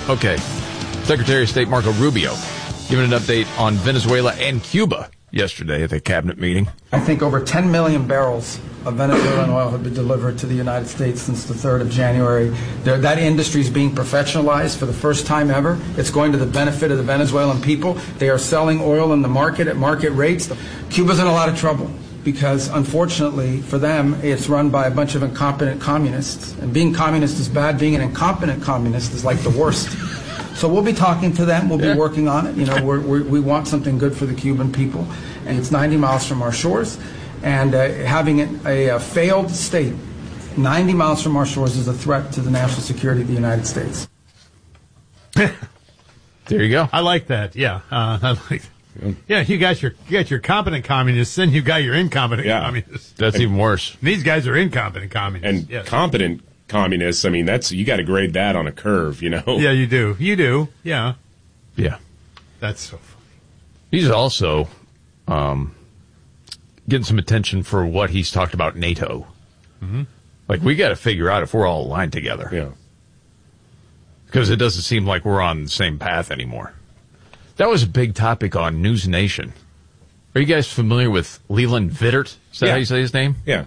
Okay. Secretary of State Marco Rubio giving an update on Venezuela and Cuba yesterday at the cabinet meeting. I think over 10 million barrels of Venezuelan oil have been delivered to the United States since the 3rd of January. That industry is being professionalized for the first time ever. It's going to the benefit of the Venezuelan people. They are selling oil in the market at market rates. Cuba's in a lot of trouble because, unfortunately, for them, it's run by a bunch of incompetent communists. And being communist is bad. Being an incompetent communist is like the worst. So we'll be talking to them. We'll be working on it. You know, we want something good for the Cuban people. And it's 90 miles from our shores. And having a failed state 90 miles from our shores is a threat to the national security of the United States. There you go. I like that. Yeah. I like that. Yeah, you got your competent communists, then you got your incompetent communists. That's even worse. These guys are incompetent communists. And competent communists, I mean, you got to grade that on a curve, you know? Yeah, you do. You do. Yeah. Yeah. That's so funny. He's also getting some attention for what he's talked about NATO. Mm-hmm. Like, we got to figure out if we're all aligned together. Yeah. Because it doesn't seem like we're on the same path anymore. That was a big topic on News Nation. Are you guys familiar with Leland Vittert? Is that how you say his name? Yeah.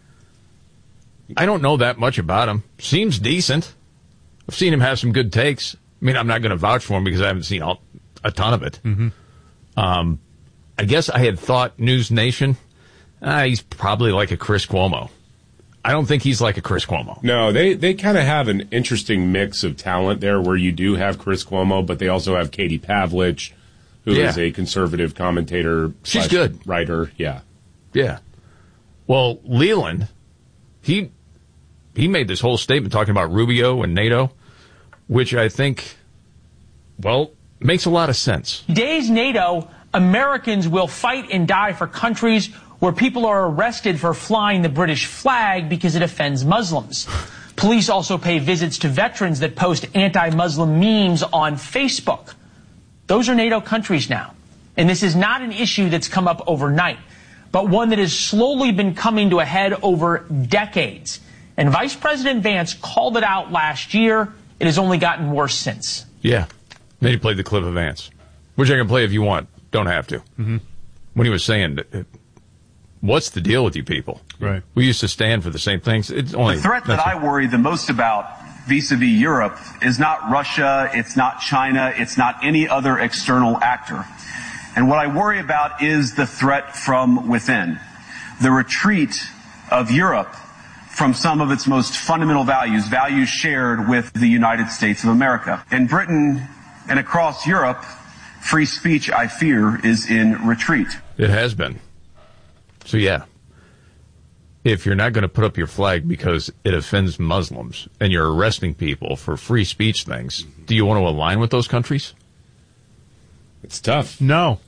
I don't know that much about him. Seems decent. I've seen him have some good takes. I mean, I'm not going to vouch for him because I haven't seen a ton of it. Mm-hmm. I guess I had thought News Nation, he's probably like a Chris Cuomo. I don't think he's like a Chris Cuomo. No, they kind of have an interesting mix of talent there where you do have Chris Cuomo, but they also have Katie Pavlich, who is a conservative commentator. She's good. Writer, yeah. Yeah. Well, Leland, he made this whole statement talking about Rubio and NATO, which I think, well, makes a lot of sense. Today's NATO, Americans will fight and die for countries where people are arrested for flying the British flag because it offends Muslims. Police also pay visits to veterans that post anti-Muslim memes on Facebook. Those are NATO countries now. And this is not an issue that's come up overnight, but one that has slowly been coming to a head over decades. And Vice President Vance called it out last year. It has only gotten worse since. Yeah. Then he played the clip of Vance, which I can play if you want. Don't have to. Mm-hmm. When he was saying, what's the deal with you people? Right. We used to stand for the same things. It's only the threat that I worry the most about vis-a-vis Europe is not Russia, it's not China, it's not any other external actor. And what I worry about is the threat from within. The retreat of Europe from some of its most fundamental values, values shared with the United States of America. In Britain and across Europe, free speech, I fear, is in retreat. It has been. So, yeah, if you're not going to put up your flag because it offends Muslims and you're arresting people for free speech things, do you want to align with those countries? It's tough. No.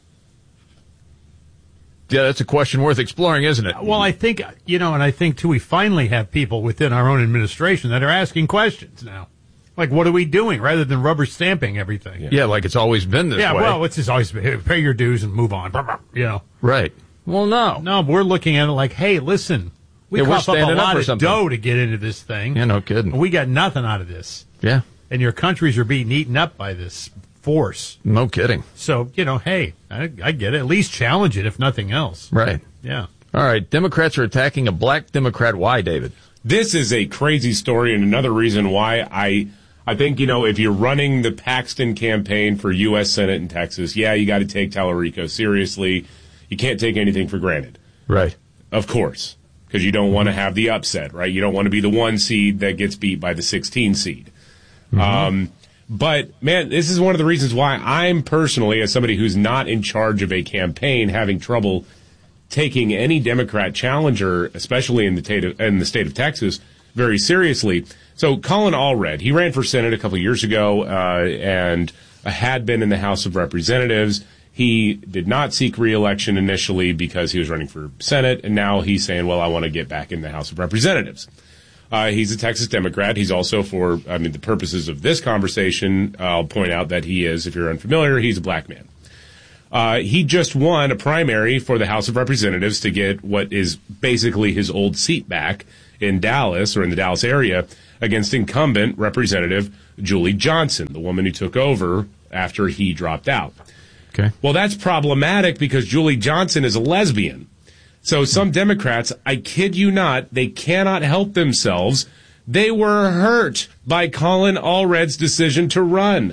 Yeah, that's a question worth exploring, isn't it? Well, I think, and I think, too, we finally have people within our own administration that are asking questions now. Like, what are we doing rather than rubber stamping everything? Yeah, like it's always been this way. Yeah, well, it's just always been, pay your dues and move on. Right. Well, no. No, we're looking at it like, hey, listen, we cough up a lot of dough to get into this thing. Yeah, no kidding. We got nothing out of this. Yeah. And your countries are being eaten up by this force. No kidding. So, hey, I get it. At least challenge it, if nothing else. Right. Yeah. All right. Democrats are attacking a black Democrat. Why, David? This is a crazy story and another reason why I think, if you're running the Paxton campaign for U.S. Senate in Texas, you got to take Tallarico seriously. You can't take anything for granted. Right. Of course. Because you don't want to have the upset, right? You don't want to be the 1 seed that gets beat by the 16 seed. Mm-hmm. But, man, this is one of the reasons why I'm personally, as somebody who's not in charge of a campaign, having trouble taking any Democrat challenger, especially in the state of Texas, very seriously. So Colin Allred, he ran for Senate a couple of years ago and had been in the House of Representatives. He did not seek re-election initially because he was running for Senate, and now he's saying, well, I want to get back in the House of Representatives. He's a Texas Democrat. He's also, for the purposes of this conversation, I'll point out that he is, if you're unfamiliar, he's a black man. He just won a primary for the House of Representatives to get what is basically his old seat back in Dallas, or in the Dallas area, against incumbent Representative Julie Johnson, the woman who took over after he dropped out. Okay. Well, that's problematic because Julie Johnson is a lesbian. So some Democrats, I kid you not, they cannot help themselves. They were hurt by Colin Allred's decision to run.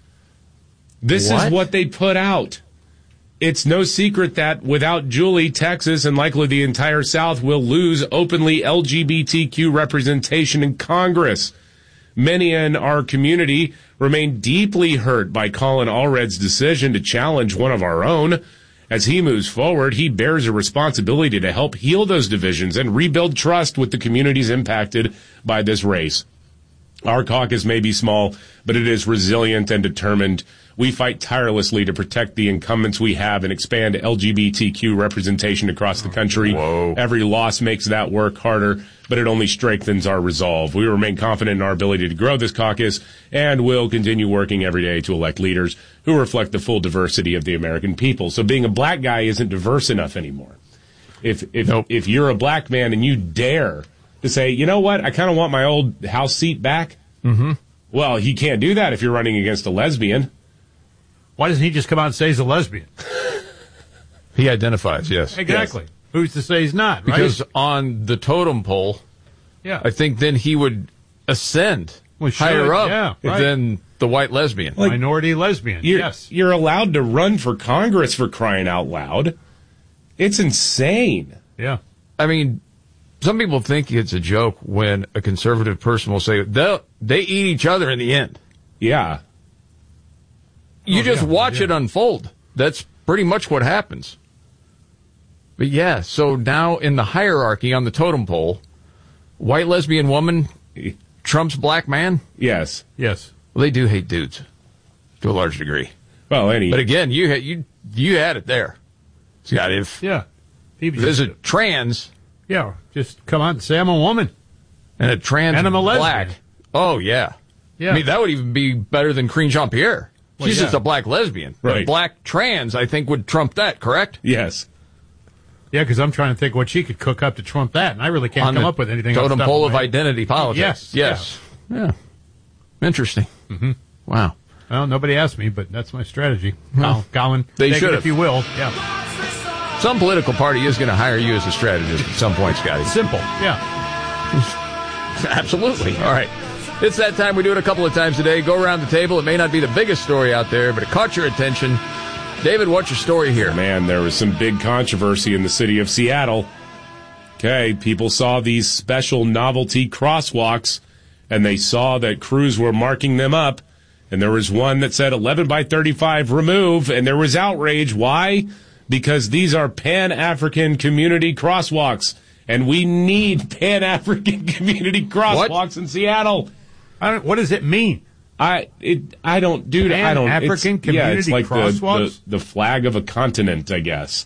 This is what they put out. It's no secret that without Julie, Texas, and likely the entire South will lose openly LGBTQ representation in Congress. Many in our community remain deeply hurt by Colin Allred's decision to challenge one of our own. As he moves forward, he bears a responsibility to help heal those divisions and rebuild trust with the communities impacted by this race. Our caucus may be small, but it is resilient and determined. We fight tirelessly to protect the incumbents we have and expand LGBTQ representation across the country. Whoa. Every loss makes that work harder, but it only strengthens our resolve. We remain confident in our ability to grow this caucus and will continue working every day to elect leaders who reflect the full diversity of the American people. So being a black guy isn't diverse enough anymore. If you're a black man and you dare to say, you know what, I kind of want my old House seat back. Mm-hmm. Well, he can't do that if you're running against a lesbian. Why doesn't he just come out and say he's a lesbian? He identifies, yes. Exactly. Yes. Who's to say he's not, right? Because on the totem pole, I think then he would ascend higher up than the white lesbian. Like, minority lesbian, yes. You're allowed to run for Congress, for crying out loud. It's insane. Yeah. I mean, some people think it's a joke when a conservative person will say, they eat each other in the end. Yeah. You just watch it unfold. That's pretty much what happens. But yeah, so now in the hierarchy on the totem pole, white lesbian woman trumps black man? Yes. Yes. Well, they do hate dudes to a large degree. Well, But again, you had it there. Scott, if there's a trans... Yeah, just come out and say I'm a woman. And a trans and I'm a black. lesbian. Oh, yeah. I mean, that would even be better than Karine Jean-Pierre. She's just a black lesbian. Right. A black trans, I think, would trump that, correct? Yes. Yeah, because I'm trying to think what she could cook up to trump that, and I really can't come up with anything. Totem pole of identity politics. Yes. Yeah. Interesting. Mm-hmm. Wow. Well, nobody asked me, but that's my strategy. Well, Colin, they take should, it if you will. Yeah. Some political party is going to hire you as a strategist at some point, Scotty. Simple. Yeah. Absolutely. All right. It's that time. We do it a couple of times a day. Go around the table. It may not be the biggest story out there, but it caught your attention. David, what's your story here? Man, there was some big controversy in the city of Seattle. Okay, people saw these special novelty crosswalks, and they saw that crews were marking them up, and there was one that said 11 by 35 remove, and there was outrage. Why? Because these are Pan-African community crosswalks, and we need Pan-African community crosswalks in Seattle. What does it mean? I don't, dude. I don't. African community it's like crosswalks? the flag of a continent, I guess.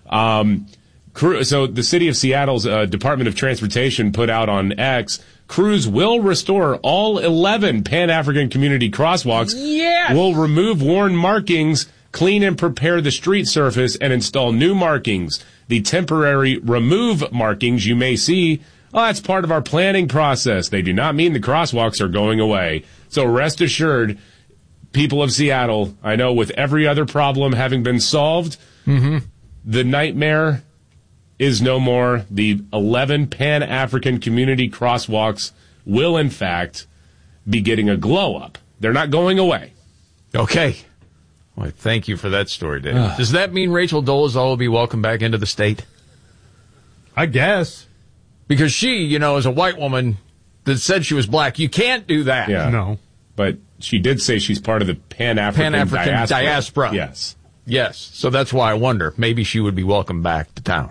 So the city of Seattle's Department of Transportation put out on X, crews will restore all 11 Pan-African community crosswalks. Yes! Will remove worn markings, clean and prepare the street surface, and install new markings. The temporary remove markings you may see, that's part of our planning process. They do not mean the crosswalks are going away. So rest assured, people of Seattle, I know with every other problem having been solved, the nightmare is no more. The 11 Pan-African community crosswalks will, in fact, be getting a glow-up. They're not going away. Okay. Well, thank you for that story, David. Does that mean Rachel Dolezal will be welcomed back into the state? I guess. Because she, is a white woman that said she was black. You can't do that. Yeah. No. But she did say she's part of the Pan-African diaspora. Yes. Yes. So that's why I wonder. Maybe she would be welcomed back to town.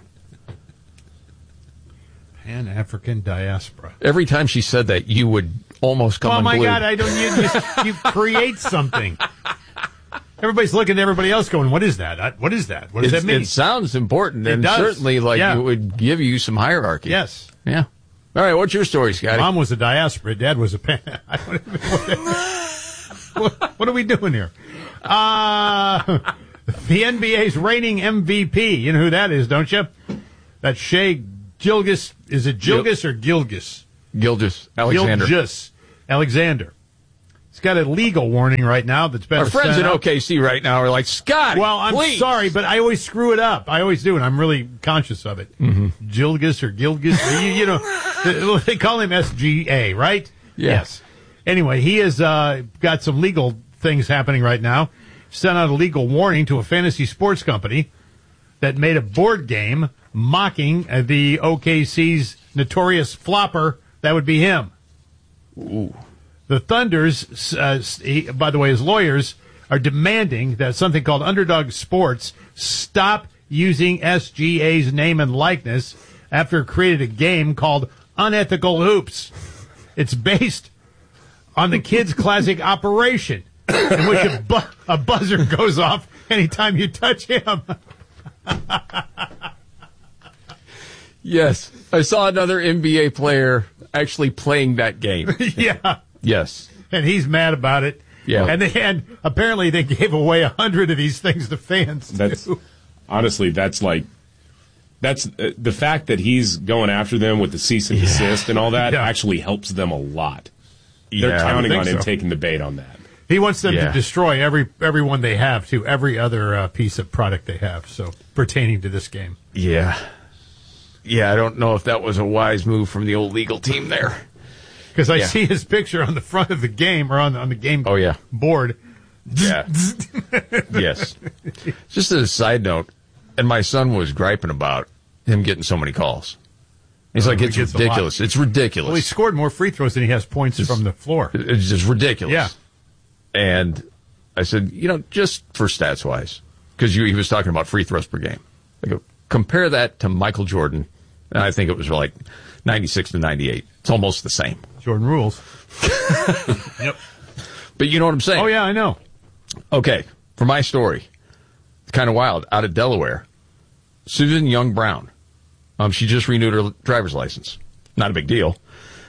Pan-African diaspora. Every time she said that, you would almost come unglued. Oh, my God. You create something. Everybody's looking at everybody else going, what is that? What is that? What does that mean? It sounds important, and does. certainly it would give you some hierarchy. Yes. Yeah. All right, what's your story, Scotty? Mom was a diaspora. Dad was a pan. What are we doing here? The NBA's reigning MVP. You know who that is, don't you? That's Shai Gilgeous. Is it Gilgeous or Gilgeous? Gilgeous Alexander. Gilgeous Alexander. He's got a legal warning right now that's been Our friends in sent out. OKC right now are like, Scott, Well, I'm please. sorry, but I always screw it up. I always do, and I'm really conscious of it. Gilgis or Gilgis, you know, they call him SGA, right? Yes. Anyway, he has got some legal things happening right now. Sent out a legal warning to a fantasy sports company that made a board game mocking the OKC's notorious flopper. That would be him. Ooh. The Thunders, by the way, his lawyers are demanding that something called Underdog Sports stop using SGA's name and likeness after it created a game called Unethical Hoops. It's based on the kids' classic Operation, in which a buzzer goes off anytime you touch him. Yes. I saw another NBA player actually playing that game. Yeah. Yes. And he's mad about it. Yeah. And apparently they gave away 100 of these things to fans. That's honestly, that's the fact that he's going after them with the cease and desist and all that actually helps them a lot. They're counting on him taking the bait on that. He wants them to destroy everyone they have, to every other piece of product they have, so pertaining to this game. Yeah. Yeah, I don't know if that was a wise move from the old legal team there. Because I see his picture on the front of the game, or on the game board. Yeah. Yes. Just as a side note, and my son was griping about him getting so many calls. He's like, it's ridiculous. It's ridiculous. Well, he scored more free throws than he has points from the floor. It's just ridiculous. Yeah. And I said, just for stats-wise, because he was talking about free throws per game. I go, compare that to Michael Jordan, and I think it was like 96 to 98. It's almost the same. Jordan rules. Yep. But you know what I'm saying? Oh, yeah, I know. Okay, for my story, it's kind of wild. Out of Delaware, Susan Young Brown. She just renewed her driver's license. Not a big deal.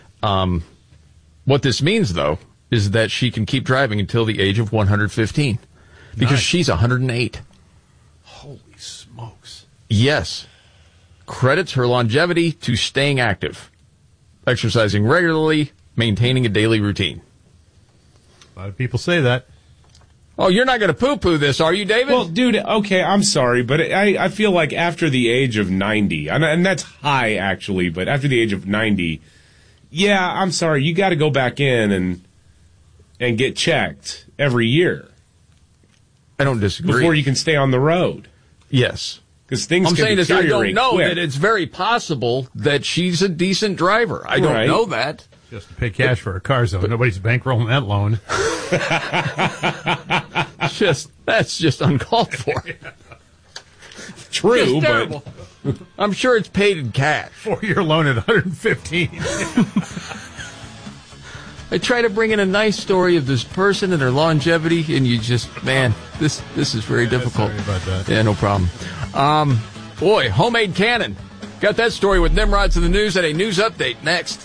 What this means, though, is that she can keep driving until the age of 115. Because she's 108. Holy smokes. Yes. Credits her longevity to staying active, exercising regularly, maintaining a daily routine. A lot of people say that. Oh, you're not going to poo-poo this, are you, David? Well, dude, okay, I'm sorry, but I feel like after the age of 90, and that's high, actually, but after the age of 90, yeah, I'm sorry, you got to go back in and get checked every year. I don't disagree. Before you can stay on the road. Yes. Because things I'm can saying is I don't know quick. that it's very possible that she's a decent driver. I don't know that. Just to pay cash for a car, so nobody's bankrolling that loan. That's just uncalled for. True, but I'm sure it's paid in cash. 4-year loan at 115. I try to bring in a nice story of this person and their longevity, and you just, man, this is very difficult. Sorry about that. Yeah, no problem. Boy, homemade cannon. Got that story with Nimrods in the news at a news update next.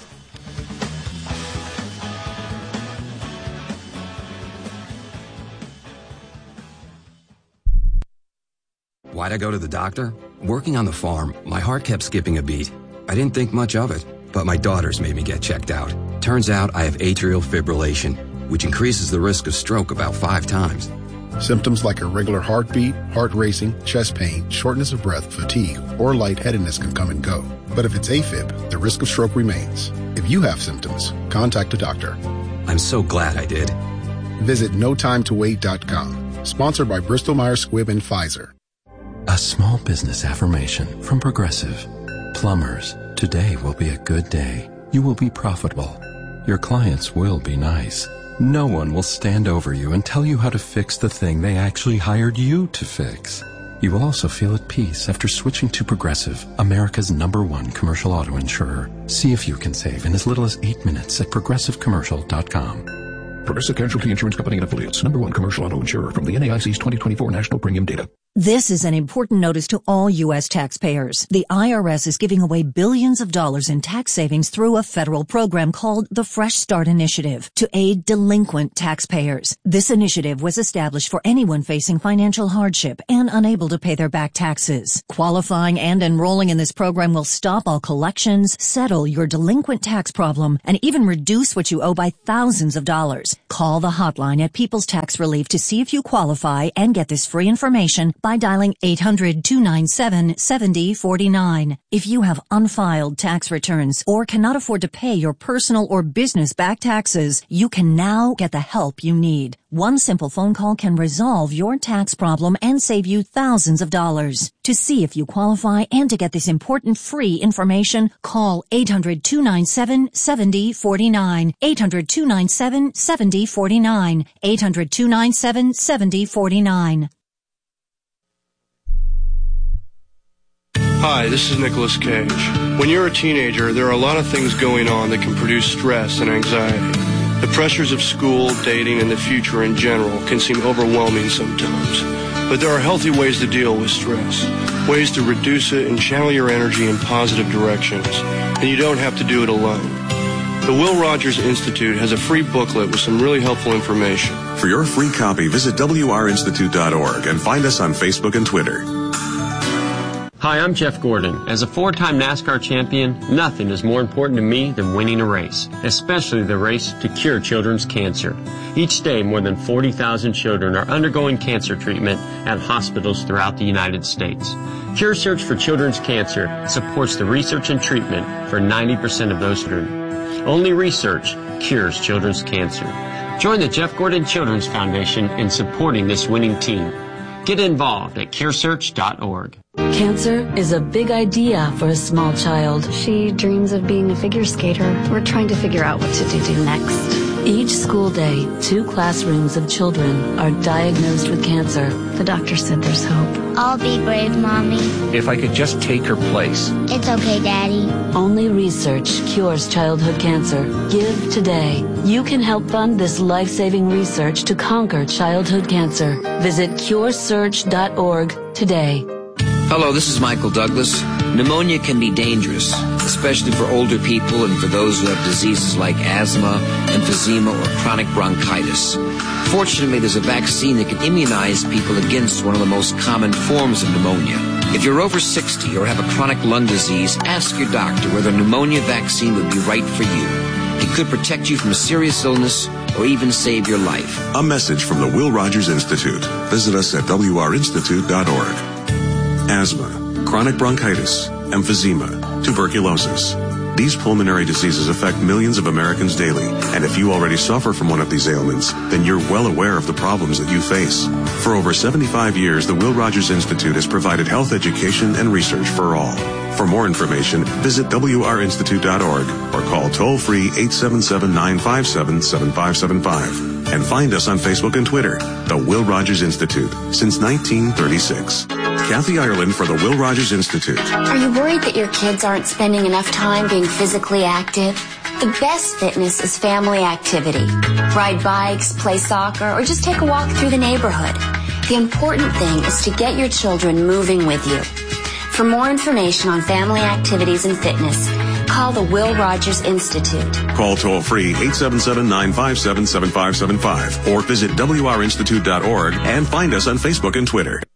Why'd I go to the doctor? Working on the farm, my heart kept skipping a beat. I didn't think much of it, but my daughters made me get checked out. Turns out I have atrial fibrillation, which increases the risk of stroke about 5 times. Symptoms like irregular heartbeat, heart racing, chest pain, shortness of breath, fatigue, or lightheadedness can come and go. But if it's AFib, the risk of stroke remains. If you have symptoms, contact a doctor. I'm so glad I did. Visit notimetowait.com. Sponsored by Bristol Myers Squibb and Pfizer. A small business affirmation from Progressive. Plumbers, today will be a good day. You will be profitable. Your clients will be nice. No one will stand over you and tell you how to fix the thing they actually hired you to fix. You will also feel at peace after switching to Progressive, America's #1 commercial auto insurer. See if you can save in as little as 8 minutes at progressivecommercial.com. Progressive Casualty Insurance Company and Affiliates, #1 commercial auto insurer from the NAIC's 2024 National Premium Data. This is an important notice to all U.S. taxpayers. The IRS is giving away billions of dollars in tax savings through a federal program called the Fresh Start Initiative to aid delinquent taxpayers. This initiative was established for anyone facing financial hardship and unable to pay their back taxes. Qualifying and enrolling in this program will stop all collections, settle your delinquent tax problem, and even reduce what you owe by thousands of dollars. Call the hotline at People's Tax Relief to see if you qualify and get this free information by dialing 800-297-7049. If you have unfiled tax returns or cannot afford to pay your personal or business back taxes, you can now get the help you need. One simple phone call can resolve your tax problem and save you thousands of dollars. To see if you qualify and to get this important free information, call 800-297-7049. 800-297-7049. 800-297-7049. Hi, this is Nicolas Cage. When you're a teenager, there are a lot of things going on that can produce stress and anxiety. The pressures of school, dating, and the future in general can seem overwhelming sometimes. But there are healthy ways to deal with stress, ways to reduce it and channel your energy in positive directions. And you don't have to do it alone. The Will Rogers Institute has a free booklet with some really helpful information. For your free copy, visit WRInstitute.org and find us on Facebook and Twitter. Hi, I'm Jeff Gordon. As a four-time NASCAR champion, nothing is more important to me than winning a race, especially the race to cure children's cancer. Each day, more than 40,000 children are undergoing cancer treatment at hospitals throughout the United States. Cure Search for Children's Cancer supports the research and treatment for 90% of those children. Only research cures children's cancer. Join the Jeff Gordon Children's Foundation in supporting this winning team. Get involved at curesearch.org. Cancer is a big idea for a small child. She dreams of being a figure skater. We're trying to figure out what to do next. Each school day, 2 classrooms of children are diagnosed with cancer. The doctor said there's hope. I'll be brave, Mommy. If I could just take her place. It's okay, Daddy. Only research cures childhood cancer. Give today. You can help fund this life-saving research to conquer childhood cancer. Visit curesearch.org today. Hello, this is Michael Douglas. Pneumonia can be dangerous, especially for older people and for those who have diseases like asthma, emphysema, or chronic bronchitis. Fortunately, there's a vaccine that can immunize people against one of the most common forms of pneumonia. If you're over 60 or have a chronic lung disease, ask your doctor whether a pneumonia vaccine would be right for you. It could protect you from a serious illness or even save your life. A message from the Will Rogers Institute. Visit us at WRInstitute.org. Asthma, chronic bronchitis, emphysema, tuberculosis. These pulmonary diseases affect millions of Americans daily, and if you already suffer from one of these ailments, then you're well aware of the problems that you face. For over 75 years, the Will Rogers Institute has provided health education and research for all. For more information, visit WRInstitute.org or call toll-free 877-957-7575. And find us on Facebook and Twitter, the Will Rogers Institute, since 1936. Kathy Ireland for the Will Rogers Institute. Are you worried that your kids aren't spending enough time being physically active? The best fitness is family activity. Ride bikes, play soccer, or just take a walk through the neighborhood. The important thing is to get your children moving with you. For more information on family activities and fitness, call the Will Rogers Institute. Call toll-free 877-957-7575 or visit WRInstitute.org and find us on Facebook and Twitter.